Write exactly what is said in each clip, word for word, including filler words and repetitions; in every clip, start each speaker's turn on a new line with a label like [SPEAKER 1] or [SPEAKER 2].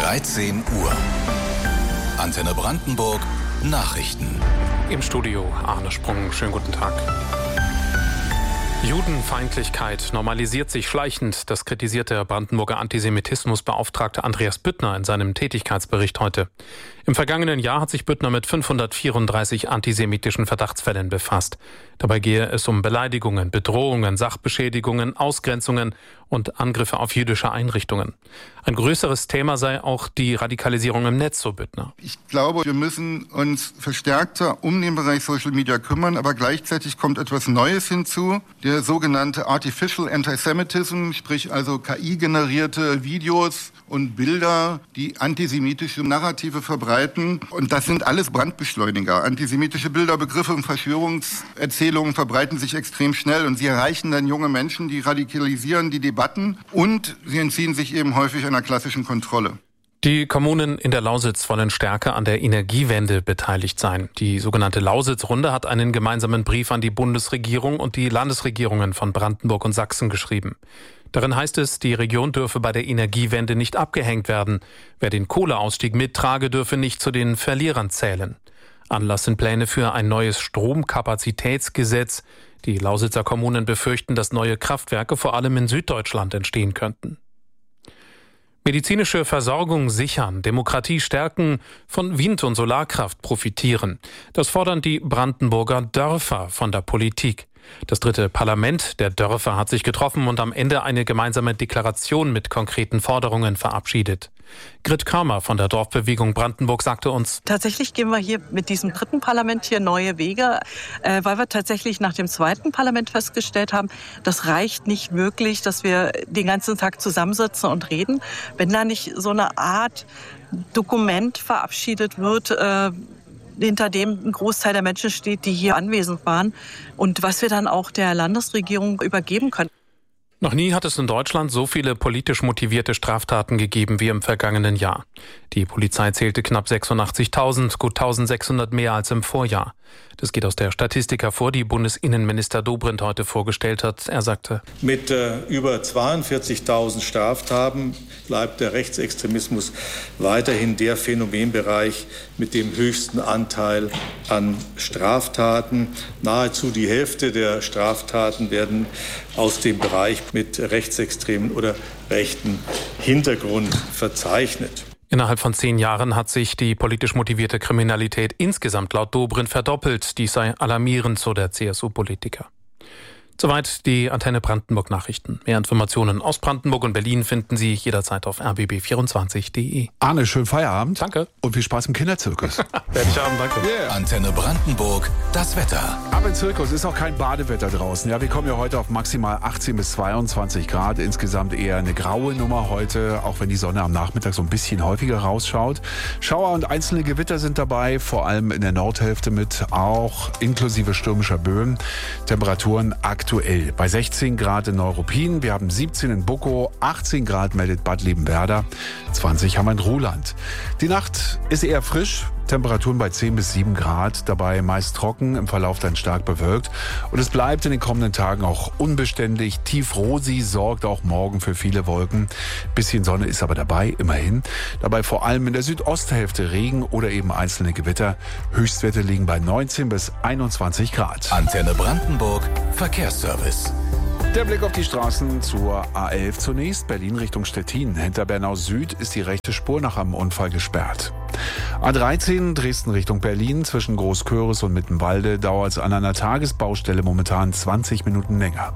[SPEAKER 1] dreizehn Uhr. Antenne Brandenburg Nachrichten.
[SPEAKER 2] Im Studio Arne Sprung. Schönen guten Tag. Judenfeindlichkeit normalisiert sich schleichend. Das kritisiert der Brandenburger Antisemitismusbeauftragte Andreas Büttner in seinem Tätigkeitsbericht heute. Im vergangenen Jahr hat sich Büttner mit fünfhundertvierunddreißig antisemitischen Verdachtsfällen befasst. Dabei gehe es um Beleidigungen, Bedrohungen, Sachbeschädigungen, Ausgrenzungen und Angriffe auf jüdische Einrichtungen. Ein größeres Thema sei auch die Radikalisierung im Netz, so Büttner.
[SPEAKER 3] Ich glaube, wir müssen uns verstärkter um den Bereich Social Media kümmern, aber gleichzeitig kommt etwas Neues hinzu, der sogenannte Artificial Antisemitism, sprich also K I-generierte Videos und Bilder, die antisemitische Narrative verbreiten. Und das sind alles Brandbeschleuniger. Antisemitische Bilder, Begriffe und Verschwörungserzählungen verbreiten sich extrem schnell und sie erreichen dann junge Menschen, die radikalisieren die Debatten und sie entziehen sich eben häufig einer klassischen Kontrolle.
[SPEAKER 2] Die Kommunen in der Lausitz wollen stärker an der Energiewende beteiligt sein. Die sogenannte Lausitz-Runde hat einen gemeinsamen Brief an die Bundesregierung und die Landesregierungen von Brandenburg und Sachsen geschrieben. Darin heißt es, die Region dürfe bei der Energiewende nicht abgehängt werden. Wer den Kohleausstieg mittrage, dürfe nicht zu den Verlierern zählen. Anlass sind Pläne für ein neues Stromkapazitätsgesetz. Die Lausitzer Kommunen befürchten, dass neue Kraftwerke vor allem in Süddeutschland entstehen könnten. Medizinische Versorgung sichern, Demokratie stärken, von Wind- und Solarkraft profitieren. Das fordern die Brandenburger Dörfer von der Politik. Das dritte Parlament der Dörfer hat sich getroffen und am Ende eine gemeinsame Deklaration mit konkreten Forderungen verabschiedet. Grit Kramer von der Dorfbewegung Brandenburg sagte uns:
[SPEAKER 4] Tatsächlich gehen wir hier mit diesem dritten Parlament hier neue Wege, äh, weil wir tatsächlich nach dem zweiten Parlament festgestellt haben, das reicht nicht wirklich, dass wir den ganzen Tag zusammensitzen und reden. Wenn da nicht so eine Art Dokument verabschiedet wird, äh, hinter dem ein Großteil der Menschen steht, die hier anwesend waren und was wir dann auch der Landesregierung übergeben können.
[SPEAKER 2] Noch nie hat es in Deutschland so viele politisch motivierte Straftaten gegeben wie im vergangenen Jahr. Die Polizei zählte knapp sechsundachtzigtausend, gut eintausendsechshundert mehr als im Vorjahr. Das geht aus der Statistik hervor, die Bundesinnenminister Dobrindt heute vorgestellt hat. Er sagte:
[SPEAKER 5] Mit äh, über zweiundvierzigtausend Straftaten bleibt der Rechtsextremismus weiterhin der Phänomenbereich mit dem höchsten Anteil an Straftaten. Nahezu die Hälfte der Straftaten werden aus dem Bereich mit rechtsextremen oder rechten Hintergrund verzeichnet.
[SPEAKER 2] Innerhalb von zehn Jahren hat sich die politisch motivierte Kriminalität insgesamt laut Dobrindt verdoppelt. Dies sei alarmierend, so der C S U-Politiker. Soweit die Antenne Brandenburg Nachrichten. Mehr Informationen aus Brandenburg und Berlin finden Sie jederzeit auf r b b vierundzwanzig punkt de.
[SPEAKER 6] Arne, schönen Feierabend.
[SPEAKER 2] Danke.
[SPEAKER 6] Und viel Spaß im Kinderzirkus.
[SPEAKER 2] Werde ich haben, danke.
[SPEAKER 6] Yeah.
[SPEAKER 1] Antenne Brandenburg, das Wetter.
[SPEAKER 6] Aber im Zirkus ist auch kein Badewetter draußen. Ja, wir kommen ja heute auf maximal achtzehn bis zweiundzwanzig Grad. Insgesamt eher eine graue Nummer heute, auch wenn die Sonne am Nachmittag so ein bisschen häufiger rausschaut. Schauer und einzelne Gewitter sind dabei, vor allem in der Nordhälfte mit, auch inklusive stürmischer Böen. Temperaturen aktuell bei sechzehn Grad in Neuruppin, wir haben siebzehn in Buckow, achtzehn Grad meldet Bad Liebenwerda, zwanzig haben wir in Ruhland. Die Nacht ist eher frisch, Temperaturen bei zehn bis sieben Grad, dabei meist trocken, im Verlauf dann stark bewölkt. Und es bleibt in den kommenden Tagen auch unbeständig. Tiefrosi sorgt auch morgen für viele Wolken. Bisschen Sonne ist aber dabei, immerhin. Dabei vor allem in der Südosthälfte Regen oder eben einzelne Gewitter. Höchstwerte liegen bei neunzehn bis einundzwanzig Grad.
[SPEAKER 1] Antenne Brandenburg, Verkehrsservice.
[SPEAKER 6] Der Blick auf die Straßen zur A elf zunächst. Berlin Richtung Stettin. Hinter Bernau Süd ist die rechte Spur nach einem Unfall gesperrt. A dreizehn Dresden Richtung Berlin. Zwischen Großköris und Mittenwalde dauert es an einer Tagesbaustelle momentan zwanzig Minuten länger.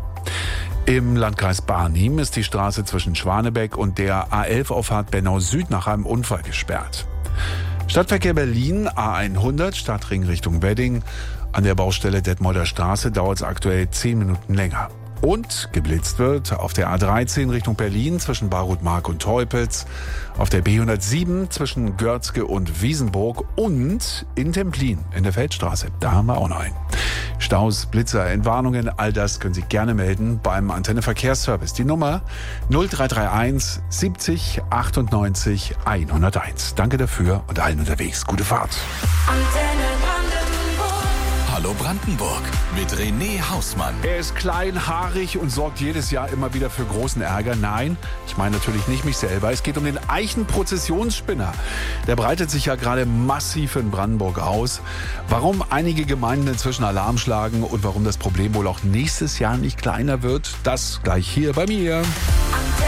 [SPEAKER 6] Im Landkreis Barnim ist die Straße zwischen Schwanebeck und der A elf Auffahrt Bernau Süd nach einem Unfall gesperrt. Stadtverkehr Berlin A hundert Stadtring Richtung Wedding. An der Baustelle Detmolder Straße dauert es aktuell zehn Minuten länger. Und geblitzt wird auf der A dreizehn Richtung Berlin zwischen Barutmark und Teupitz, auf der B hundertsieben zwischen Görzge und Wiesenburg und in Templin in der Feldstraße. Da haben wir auch noch einen. Staus, Blitzer, Entwarnungen, all das können Sie gerne melden beim Antenne Verkehrsservice. Die Nummer null drei drei eins siebzig achtundneunzig hunderteins. Danke dafür und allen unterwegs. Gute Fahrt.
[SPEAKER 7] Antenne Brandenburg.
[SPEAKER 1] Hallo Brandenburg mit René Hausmann.
[SPEAKER 6] Er ist klein, haarig und sorgt jedes Jahr immer wieder für großen Ärger. Nein, ich meine natürlich nicht mich selber. Es geht um den Eichenprozessionsspinner. Der breitet sich ja gerade massiv in Brandenburg aus. Warum einige Gemeinden inzwischen Alarm schlagen und warum das Problem wohl auch nächstes Jahr nicht kleiner wird, das gleich hier bei mir.